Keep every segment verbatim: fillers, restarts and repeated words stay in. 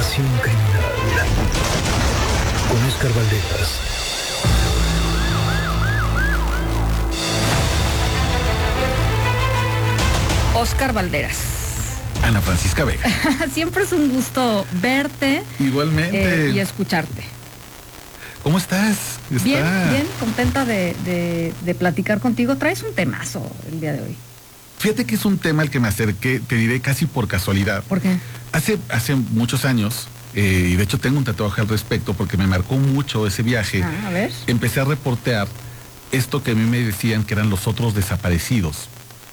Investigación Criminal con Óscar Valderas. Óscar Valderas. Ana Francisca Vega. Siempre es un gusto verte. Igualmente. Eh, y escucharte. ¿Cómo estás? ¿Está? Bien, bien, contenta de, de, de platicar contigo. Traes un temazo el día de hoy. Fíjate que es un tema al que me acerqué, te diré casi por casualidad. ¿Por qué? Hace, hace muchos años, eh, y de hecho tengo un tatuaje al respecto porque me marcó mucho ese viaje. Ah, a ver. Empecé a reportear esto que a mí me decían que eran los otros desaparecidos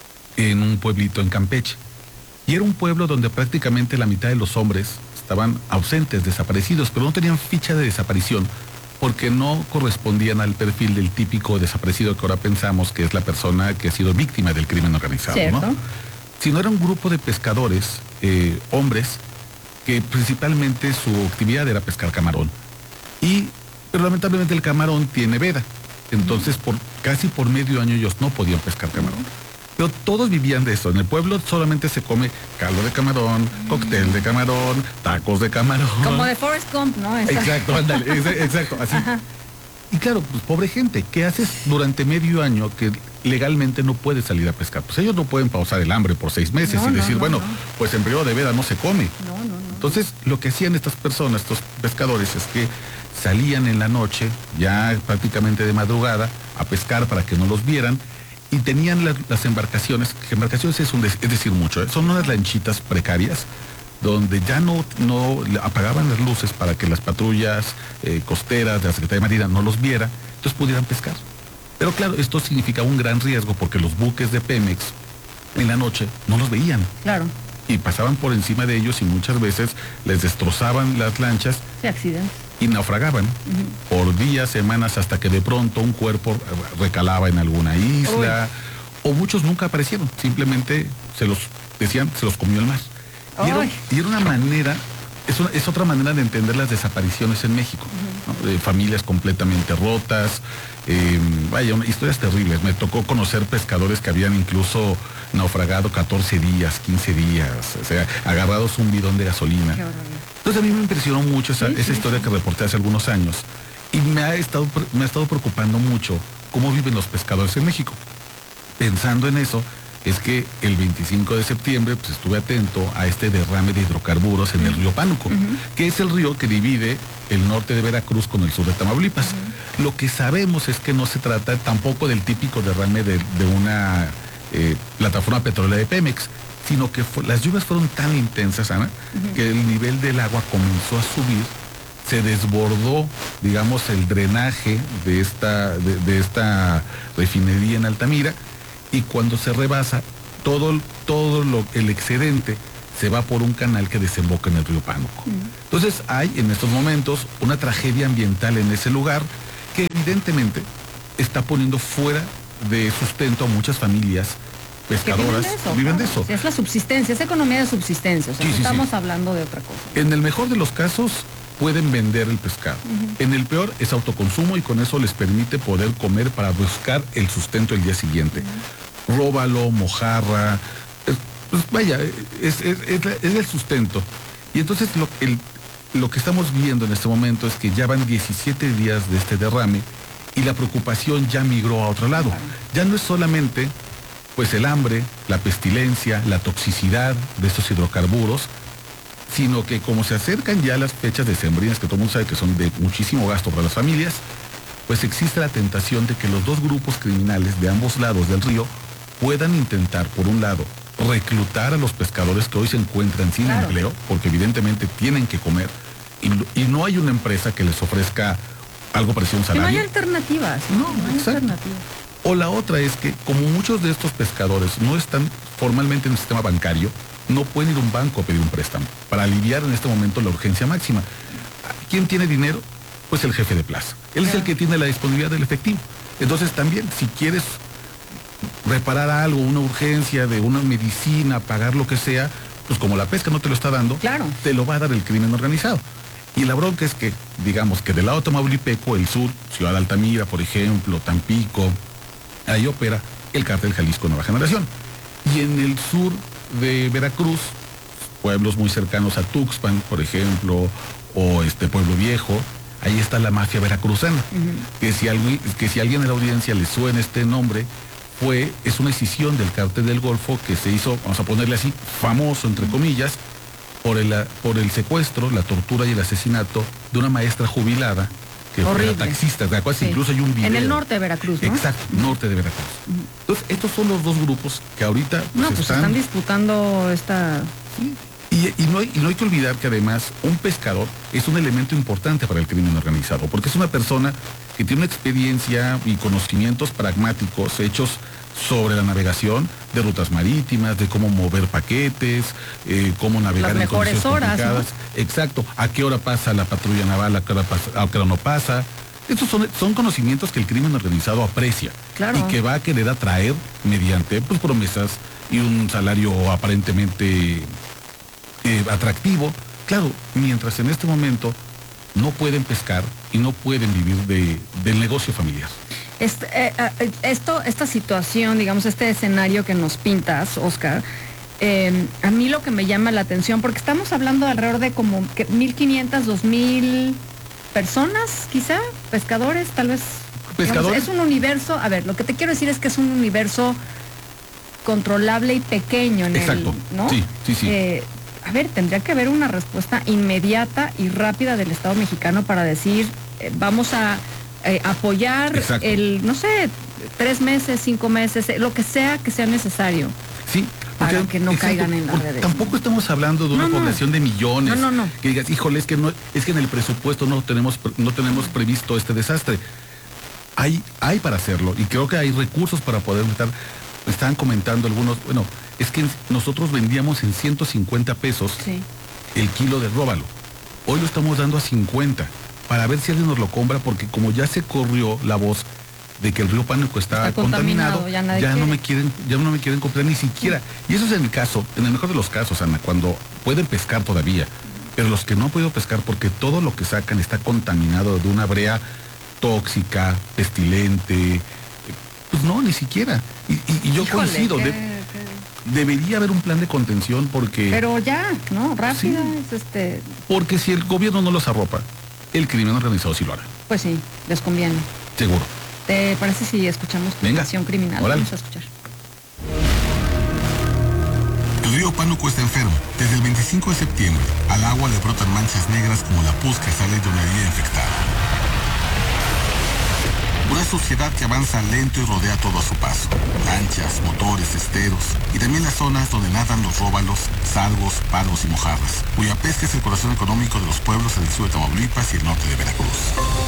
en un pueblito en Campeche. Y era un pueblo donde prácticamente la mitad de los hombres estaban ausentes, desaparecidos, pero no tenían ficha de desaparición porque no correspondían al perfil del típico desaparecido que ahora pensamos que es la persona que ha sido víctima del crimen organizado, ¿cierto? ¿no? Sino era un grupo de pescadores, eh, hombres, que principalmente su actividad era pescar camarón. Y, pero lamentablemente el camarón tiene veda. Entonces, por casi por medio año ellos no podían pescar camarón. Pero todos vivían de eso. En el pueblo solamente se come caldo de camarón, mm. cóctel de camarón, tacos de camarón. Como de Forrest Gump, ¿no? Esa. Exacto, ándale, exacto, así. Ajá. Y claro, pues pobre gente, ¿qué haces durante medio año que legalmente no puedes salir a pescar? Pues ellos no pueden pausar el hambre por seis meses no, y decir, no, no, bueno, no. pues en periodo de veda no se come. No, no, no. Entonces, lo que hacían estas personas, estos pescadores, es que salían en la noche, ya prácticamente de madrugada, a pescar para que no los vieran. Y tenían la, las embarcaciones, que embarcaciones es, un de, es decir mucho, ¿eh? Son unas lanchitas precarias donde ya no, no apagaban las luces para que las patrullas eh, costeras de la Secretaría de Marina no los viera, entonces pudieran pescar. Pero claro, esto significaba un gran riesgo porque los buques de Pemex en la noche no los veían. Claro. Y pasaban por encima de ellos y muchas veces les destrozaban las lanchas. Sí, accidentes. Y naufragaban uh-huh. por días, semanas, hasta que de pronto un cuerpo recalaba en alguna isla. Uy. O muchos nunca aparecieron, simplemente se los decían, se los comió el mar. Y era, y era una manera, es, una, es otra manera de entender las desapariciones en México, uh-huh. ¿no? De familias completamente rotas, eh, vaya, una, historias terribles. Me tocó conocer pescadores que habían incluso naufragado catorce días, quince días, o sea, agarrados un bidón de gasolina. Entonces a mí me impresionó mucho esa, sí, esa sí, historia sí. que reporté hace algunos años y me ha, estado, me ha estado preocupando mucho cómo viven los pescadores en México. Pensando en eso, es que el veinticinco de septiembre pues, estuve atento a este derrame de hidrocarburos en uh-huh. el río Pánuco, uh-huh. que es el río que divide el norte de Veracruz con el sur de Tamaulipas. Uh-huh. Lo que sabemos es que no se trata tampoco del típico derrame de, de una eh, plataforma petrolera de Pemex, sino que fue, las lluvias fueron tan intensas, Ana, uh-huh. que el nivel del agua comenzó a subir, se desbordó, digamos, el drenaje de esta, de, de esta refinería en Altamira, y cuando se rebasa, todo, todo lo, el excedente se va por un canal que desemboca en el río Pánuco. Uh-huh. Entonces hay en estos momentos una tragedia ambiental en ese lugar que evidentemente está poniendo fuera de sustento a muchas familias pescadoras, viven de eso. Viven de eso. Sí, es la subsistencia, es economía de subsistencia, o sea, sí, no sí, estamos sí. hablando de otra cosa. En el mejor de los casos pueden vender el pescado. Uh-huh. En el peor es autoconsumo y con eso les permite poder comer para buscar el sustento el día siguiente. Uh-huh. Róbalo, mojarra, es, pues vaya, es, es, es, es el sustento. Y entonces lo, el, lo que estamos viendo en este momento es que ya van diecisiete días de este derrame y la preocupación ya migró a otro lado. Uh-huh. Ya no es solamente pues el hambre, la pestilencia, la toxicidad de estos hidrocarburos, sino que como se acercan ya las fechas decembrinas, que todo el mundo sabe que son de muchísimo gasto para las familias, pues existe la tentación de que los dos grupos criminales de ambos lados del río puedan intentar, por un lado, reclutar a los pescadores que hoy se encuentran sin claro. empleo, porque evidentemente tienen que comer, y, y no hay una empresa que les ofrezca algo parecido a un salario. Que no hay alternativas. No, no, no hay alternativas. O la otra es que, como muchos de estos pescadores no están formalmente en el sistema bancario, no pueden ir a un banco a pedir un préstamo para aliviar en este momento la urgencia máxima. ¿Quién tiene dinero? Pues el jefe de plaza. Él es el que tiene la disponibilidad del efectivo. Entonces también, si quieres reparar algo, una urgencia de una medicina, pagar lo que sea, pues como la pesca no te lo está dando, claro. te lo va a dar el crimen organizado. Y la bronca es que, digamos que del lado tamaulipeco, el sur, Ciudad de Altamira, por ejemplo, Tampico, ahí opera el cártel Jalisco Nueva Generación. Y en el sur de Veracruz, pueblos muy cercanos a Tuxpan, por ejemplo, o este Pueblo Viejo, ahí está la mafia veracruzana. Uh-huh. que, si alguien, que si a alguien en la audiencia le suena este nombre, fue, es una escisión del Cártel del Golfo que se hizo, vamos a ponerle así, famoso entre comillas, por el, por el secuestro, la tortura y el asesinato de una maestra jubilada que Horrible. Era taxista, ¿de acuerdo? Sí. Incluso hay un video. En el norte de Veracruz, ¿no? Exacto, uh-huh. norte de Veracruz. Uh-huh. Entonces, estos son los dos grupos que ahorita pues, no, pues están... están disputando esta... Sí. Y, y, no hay, y no hay que olvidar que además un pescador es un elemento importante para el crimen organizado, porque es una persona que tiene una experiencia y conocimientos pragmáticos hechos sobre la navegación de rutas marítimas, de cómo mover paquetes, eh, cómo navegar Las en condiciones horas, complicadas. ¿no? Exacto, a qué hora pasa la patrulla naval, a qué hora, pasa, a qué hora no pasa. Estos son, son conocimientos que el crimen organizado aprecia, claro. y que va a querer atraer mediante pues, promesas y un salario aparentemente eh, atractivo. Claro, mientras en este momento no pueden pescar y no pueden vivir de, del negocio familiar. Este, eh, eh, esto, esta situación, digamos, este escenario que nos pintas, Oscar, eh, a mí lo que me llama la atención, porque estamos hablando de alrededor de como que mil quinientas, dos mil personas, quizá, pescadores, tal vez. ¿Pescadores? Digamos, es un universo, a ver, lo que te quiero decir es que es un universo controlable y pequeño en Exacto. el, ¿no? Sí, sí, sí. Eh, a ver, tendría que haber una respuesta inmediata y rápida del Estado mexicano para decir, eh, vamos a eh, apoyar Exacto. el, no sé, tres meses, cinco meses, eh, lo que sea que sea necesario. Sí. Para porque, que no exacto, caigan en las redes. Tampoco ¿no? estamos hablando de una no, no. población de millones. No, no, no. Que digas, híjole, es que no, es que en el presupuesto no tenemos, no tenemos previsto este desastre. Hay, hay para hacerlo, y creo que hay recursos para poder estar. Estaban comentando algunos, bueno, es que nosotros vendíamos en ciento cincuenta pesos sí. el kilo de róbalo. Hoy lo estamos dando a cincuenta, para ver si alguien nos lo compra, porque como ya se corrió la voz de que el río Pánuco está, está contaminado, contaminado, ya, ya no me quieren, ya no me quieren comprar ni siquiera. Y eso es en el caso, en el mejor de los casos, Ana, cuando pueden pescar todavía, pero los que no han podido pescar porque todo lo que sacan está contaminado de una brea tóxica, pestilente, pues no, ni siquiera. Y, y, y yo Híjole, coincido, qué, de, qué... debería haber un plan de contención porque... Pero ya, ¿no? Rápida, sí, es este... porque si el gobierno no los arropa, el crimen organizado sí lo hará. Pues sí, les conviene. Seguro. ¿Te parece si escuchamos Acción Criminal? Órale. Vamos a escuchar. El río Pánuco está enfermo. Desde el veinticinco de septiembre, al agua le brotan manchas negras como la pus que sale de una herida infectada. Una suciedad que avanza lento y rodea todo a su paso. Lanchas, motores, esteros y también las zonas donde nadan los róbalos, salgos, pargos y mojarras, cuya pesca es el corazón económico de los pueblos en el sur de Tamaulipas y el norte de Veracruz.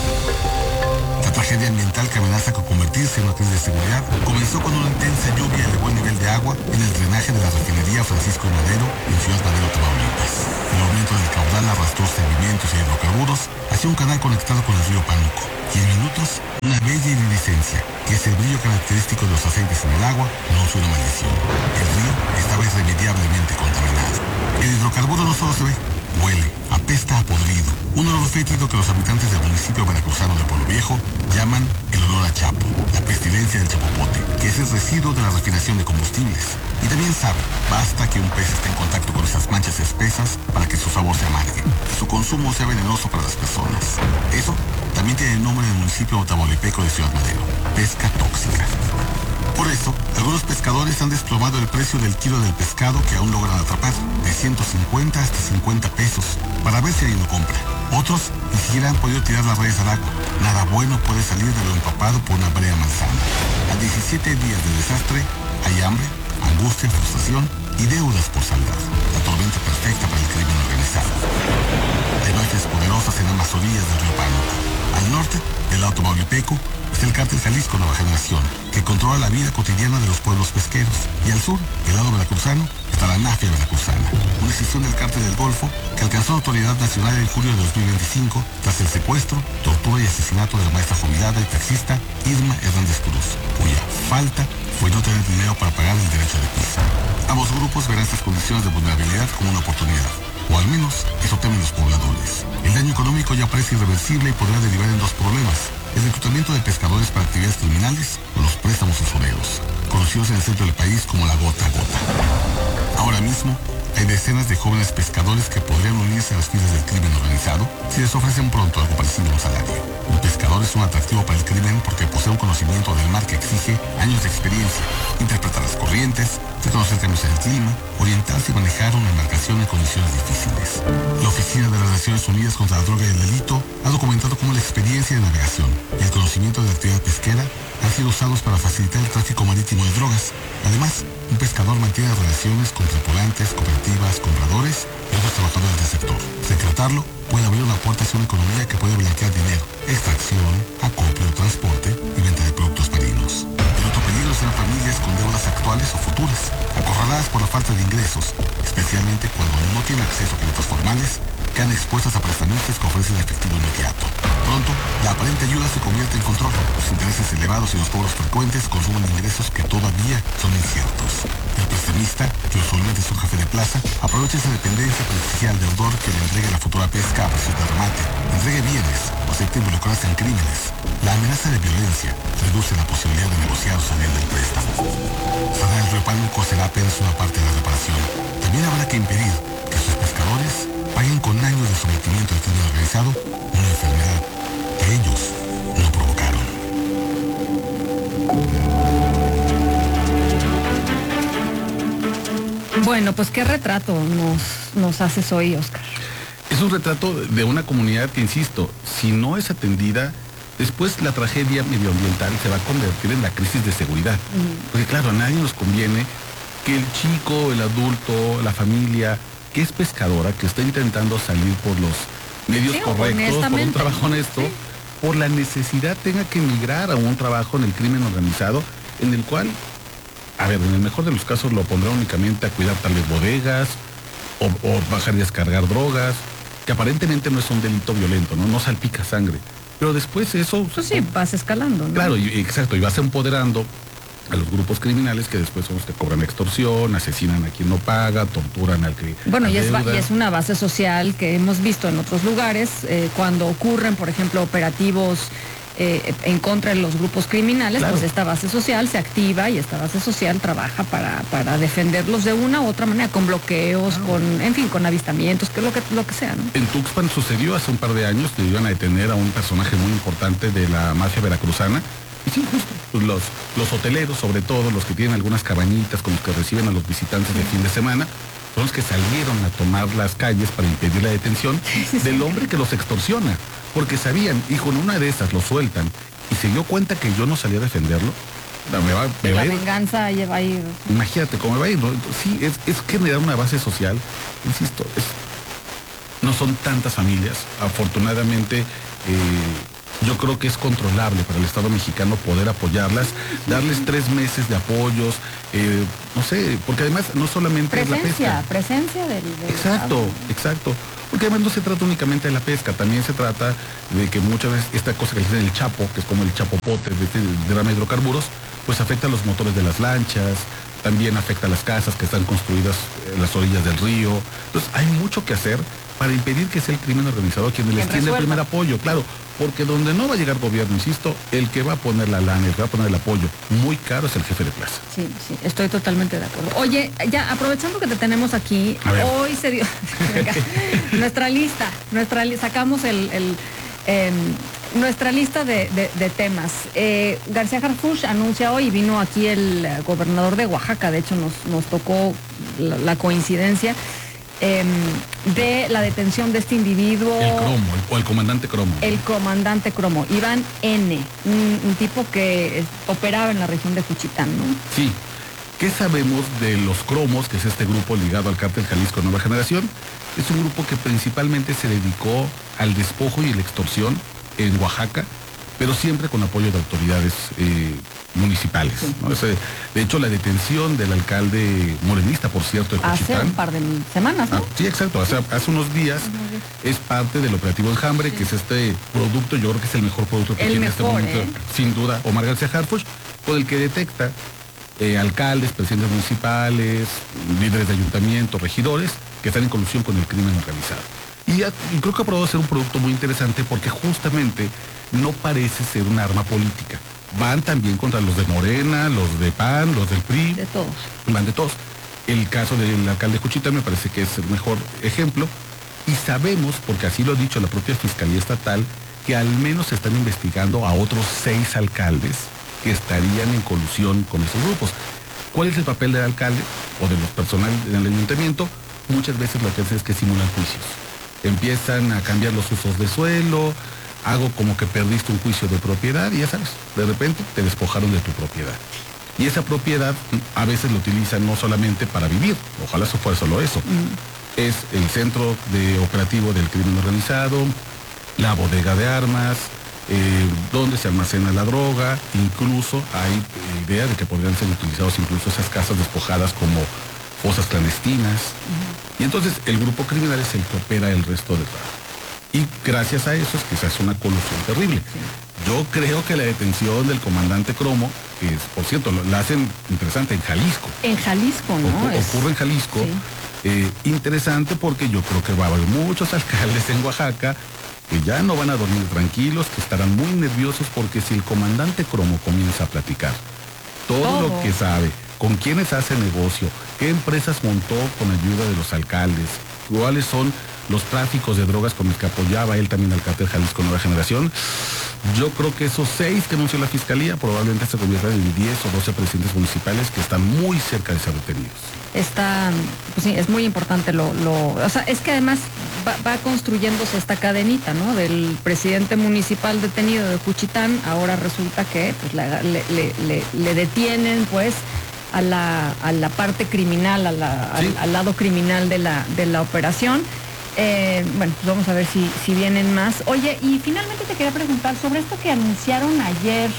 La tragedia ambiental que amenaza con convertirse en una crisis de seguridad comenzó cuando una intensa lluvia elevó el nivel de agua en el drenaje de la refinería Francisco de Madero en Ciudad Madero, Tamaulipas. El aumento del caudal arrastró sedimentos y hidrocarburos hacia un canal conectado con el río Pánuco. Y en minutos, una bella iridiscencia, que es el brillo característico de los aceites en el agua, no es una maldición. El río estaba irremediablemente contaminado. El hidrocarburo no solo se ve, huele, apesta a podrido. Un olor fétido que los habitantes del municipio veracruzano de Pueblo Viejo llaman el olor a chapo, la pestilencia del chapopote, que es el residuo de la refinación de combustibles. Y también sabe, basta que un pez esté en contacto con esas manchas espesas para que su sabor se amargue, que su consumo sea venenoso para las personas. Eso también tiene el nombre del municipio tamaulipeco de Ciudad Madero, pesca tóxica. Por eso, algunos pescadores han desplomado el precio del kilo del pescado que aún logran atrapar, de ciento cincuenta hasta cincuenta pesos, para ver si alguien lo compra. Otros ni siquiera han podido tirar las redes al agua. Nada bueno puede salir de lo empapado por una brea manzana. A diecisiete días del desastre, hay hambre, angustia, frustración y deudas por saldar. La tormenta perfecta para el crimen organizado. Hay mafias poderosas en ambas orillas del río Pánuco. Al norte, del lado tamaulipeco, está el cártel Jalisco Nueva Generación, que controla la vida cotidiana de los pueblos pesqueros. Y al sur, del lado veracruzano, está la mafia veracruzana, una escisión del cártel del Golfo que alcanzó autoridad nacional en julio de dos mil veinticinco tras el secuestro, tortura y asesinato de la maestra jubilada y taxista Irma Hernández Cruz, cuya falta fue no tener dinero para pagar el derecho de piso. Ambos grupos verán estas condiciones de vulnerabilidad como una oportunidad, o al menos eso temen los pobladores. El daño económico ya parece irreversible y podrá derivar en dos problemas: el reclutamiento de pescadores para actividades criminales o los préstamos usureros, conocidos en el centro del país como la gota a gota. Ahora mismo, Hay decenas de jóvenes pescadores que podrían unirse a las filas del crimen organizado si les ofrecen pronto algo parecido a un salario. Un pescador es un atractivo para el crimen porque posee un conocimiento del mar que exige años de experiencia, interpretar las corrientes, reconocer cambios en el clima, orientarse y manejar una embarcación en condiciones difíciles. La Oficina de las Naciones Unidas contra la Droga y el Delito ha documentado cómo la experiencia de navegación y el conocimiento de la actividad pesquera han sido usados para facilitar el tráfico marítimo de drogas. Además, un pescador mantiene relaciones con tripulantes, cooperativas, compradores y otros trabajadores del sector. Secretarlo puede abrir una puerta hacia una economía que puede blanquear dinero, extracción, acopio, transporte y venta de productos marinos. El otro peligro serán familias con deudas actuales o futuras, acorraladas por la falta de ingresos, especialmente cuando no tienen acceso a créditos formales, quedan expuestas a prestamistas que ofrecen efectivo inmediato. Pronto, la aparente ayuda se convierte en control. Los intereses elevados y los cobros frecuentes consumen ingresos que todavía son inciertos. El prestamista, que usualmente es un jefe de plaza, aprovecha esa dependencia para exigir al deudor que le entregue la futura pesca a precio de remate, entregue bienes o acepte involucrarse en crímenes. La amenaza de violencia reduce la posibilidad de negociar o salir del préstamo. Sanar el río Pánuco será apenas una parte de la reparación. También habrá que impedir que sus pescadores paguen con años de sometimiento al crimen organizado una enfermedad que ellos no provocaron. Bueno, pues qué retrato nos, nos haces hoy, Oscar. Es un retrato de una comunidad que, insisto, si no es atendida, después la tragedia medioambiental se va a convertir en la crisis de seguridad. Mm. Porque claro, a nadie nos conviene que el chico, el adulto, la familia que es pescadora, que está intentando salir por los medios sí, correctos, por un trabajo honesto, sí. por la necesidad tenga que emigrar a un trabajo en el crimen organizado, en el cual, a ver, en el mejor de los casos lo pondrá únicamente a cuidar tal vez bodegas, o, o bajar y descargar drogas, que aparentemente no es un delito violento, ¿no? No salpica sangre. Pero después eso... Pues sí, vas escalando, ¿no? Claro, y, exacto, y vas empoderando a los grupos criminales que después son los que cobran extorsión, asesinan a quien no paga, torturan al que... Bueno, y es, y es una base social que hemos visto en otros lugares, eh, cuando ocurren, por ejemplo, operativos eh, en contra de los grupos criminales, claro. pues esta base social se activa y esta base social trabaja para, para defenderlos de una u otra manera, con bloqueos, claro. con, en fin, con avistamientos, que lo que, lo que sea, ¿no? En Tuxpan sucedió hace un par de años, que iban a detener a un personaje muy importante de la mafia veracruzana. Y sí, justo, pues los, los hoteleros, sobre todo, los que tienen algunas cabañitas con los que reciben a los visitantes de fin de semana, son los que salieron a tomar las calles para impedir la detención del hombre que los extorsiona. Porque sabían, hijo, en una de esas lo sueltan y se dio cuenta que yo no salía a defenderlo. Me va, me la va a ir. venganza lleva a ir. Imagínate cómo me va a ir, ¿no? Sí, es, es generar una base social, insisto, es, no son tantas familias, afortunadamente. Eh, Yo creo que es controlable para el Estado mexicano poder apoyarlas, darles tres meses de apoyos, eh, no sé, porque además no solamente presencia, es la pesca. Presencia del, del Exacto, Estado. exacto. Porque además no se trata únicamente de la pesca, también se trata de que muchas veces esta cosa que le dicen el chapo, que es como el chapopote de este derrame de hidrocarburos, pues afecta a los motores de las lanchas, también afecta a las casas que están construidas en las orillas del río. Entonces hay mucho que hacer para impedir que sea el crimen organizado quien les tiene el primer apoyo, claro, porque donde no va a llegar gobierno, insisto, el que va a poner la lana, el que va a poner el apoyo muy caro es el jefe de plaza. Sí, sí, estoy totalmente de acuerdo. Oye, ya aprovechando que te tenemos aquí, hoy se dio venga, nuestra lista, nuestra sacamos el, el eh, nuestra lista de, de, de temas. Eh, García Harfuch anuncia hoy, vino aquí el gobernador de Oaxaca, de hecho nos, nos tocó la, la coincidencia, Eh, de la detención de este individuo. El Cromo, el, o el comandante Cromo. El comandante Cromo, Iván N., un, un tipo que operaba en la región de Juchitán, ¿no? Sí. ¿Qué sabemos de los Cromos, que es este grupo ligado al cártel Jalisco Nueva Generación? Es un grupo que principalmente se dedicó al despojo y la extorsión en Oaxaca, pero siempre con apoyo de autoridades eh, municipales, ¿no? Ese, de hecho, la detención del alcalde morenista, por cierto, de Juchitán. Hace un par de semanas, ¿no? Ah, sí, exacto. Hace, hace unos días es parte del operativo Enjambre, sí. que es este producto, yo creo que es el mejor producto que el tiene mejor, en este momento, ¿eh? sin duda, Omar García Harfuch, con el que detecta eh, alcaldes, presidentes municipales, líderes de ayuntamiento, regidores, que están en colusión con el crimen organizado. Y, y creo que ha probado ser un producto muy interesante porque justamente no parece ser un arma política. Van también contra los de Morena, los de P A N, los del P R I. De todos. Van de todos. El caso del alcalde de Juchitán me parece que es el mejor ejemplo. Y sabemos, porque así lo ha dicho la propia Fiscalía Estatal, que al menos se están investigando a otros seis alcaldes que estarían en colusión con esos grupos. ¿Cuál es el papel del alcalde o de los personal del ayuntamiento? Muchas veces lo que hacen es que simulan juicios. Empiezan a cambiar los usos de suelo, hago como que perdiste un juicio de propiedad y ya sabes, de repente te despojaron de tu propiedad. Y esa propiedad a veces lo utilizan no solamente para vivir, ojalá eso fuera solo eso. Mm. Es el centro de operativo del crimen organizado, la bodega de armas, eh, donde se almacena la droga, incluso hay eh, idea de que podrían ser utilizados incluso esas casas despojadas como fosas clandestinas. Uh-huh. Y entonces el grupo criminal es el que opera el resto de trabajo. Y gracias a eso es que se hace una colusión terrible. Sí. Yo creo que la detención del comandante Cromo, que es, por cierto, lo, la hacen interesante en Jalisco. En Jalisco, ¿no? Ocurre, es... ocurre en Jalisco. Sí. Eh, interesante porque yo creo que va a haber muchos alcaldes en Oaxaca que ya no van a dormir tranquilos, que estarán muy nerviosos porque si el comandante Cromo comienza a platicar todo, todo lo que sabe, con quiénes hace negocio, qué empresas montó con ayuda de los alcaldes, cuáles son los tráficos de drogas con los que apoyaba él también al cártel Jalisco Nueva Generación, yo creo que esos seis que anunció la Fiscalía probablemente se conviertan en diez o doce presidentes municipales que están muy cerca de ser detenidos. Está, pues sí, es muy importante lo, lo, o sea, es que además va, va construyéndose esta cadenita, ¿no? Del presidente municipal detenido de Juchitán, ahora resulta que pues, la, le, le, le, le detienen, pues, a la, a la parte criminal, a la, sí. al, al lado criminal de la, de la operación. Eh, bueno, pues vamos a ver si, si vienen más. Oye, y finalmente te quería preguntar sobre esto que anunciaron ayer,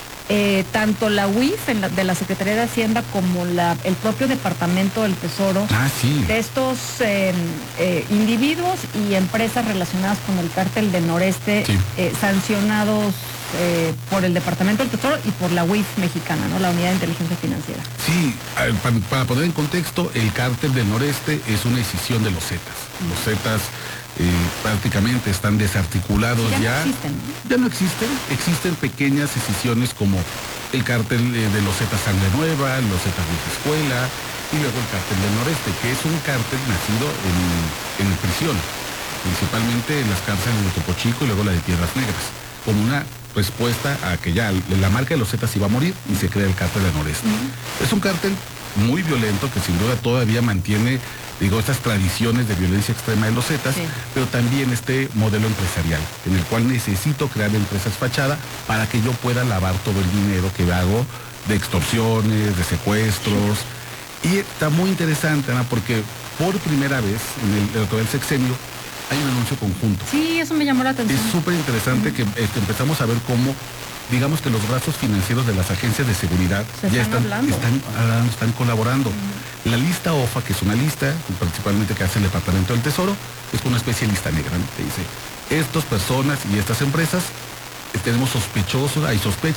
eh, tanto la U I F en la, de la Secretaría de Hacienda como la, el propio Departamento del Tesoro, ah, sí. de estos eh, eh, individuos y empresas relacionadas con el cártel del Noreste, sí. eh, sancionados eh, por el Departamento del Tesoro y por la U I F mexicana, ¿no? La Unidad de Inteligencia Financiera. Sí, para, para poner en contexto, el cártel del Noreste es una escisión de los Zetas. Los Zetas eh, prácticamente están desarticulados ya. Ya no existen, ¿no? Ya no existen. Existen pequeñas escisiones como el cártel eh, de los Zetas Sangre Nueva, los Zetas Vieja Escuela y luego el cártel del Noreste, que es un cártel nacido en, en prisión, principalmente en las cárceles de Topo Chico y luego la de Piedras Negras, como una respuesta a que ya la marca de los Zetas iba a morir y se crea el cártel del Noreste. Uh-huh. Es un cártel muy violento que sin duda todavía mantiene, digo, estas tradiciones de violencia extrema de los Zetas, sí. pero también este modelo empresarial, en el cual necesito crear empresas fachada para que yo pueda lavar todo el dinero que hago de extorsiones, de secuestros. Sí. Y está muy interesante, Ana, porque por primera vez en el, en el sexenio hay un anuncio conjunto. Sí, eso me llamó la atención. Es súper interesante uh-huh. que este, empezamos a ver cómo, digamos que los brazos financieros de las agencias de seguridad Se ya están, están, están, están, están colaborando. Uh-huh. La lista O F A, que es una lista, principalmente que hace el Departamento del Tesoro, es una especie de lista negra, ¿no? Te dice, estas personas y estas empresas, tenemos sospechosos, hay sospechas